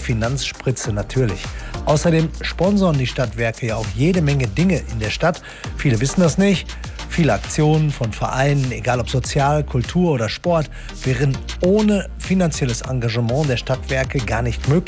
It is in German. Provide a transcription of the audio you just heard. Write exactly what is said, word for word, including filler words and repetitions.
Finanzspritze natürlich. Außerdem sponsoren die Stadtwerke ja auch jede Menge Dinge in der Stadt. Viele wissen das nicht. Viele Aktionen von Vereinen, egal ob Sozial-, Kultur- oder Sport, wären ohne finanzielles Engagement der Stadtwerke gar nicht möglich.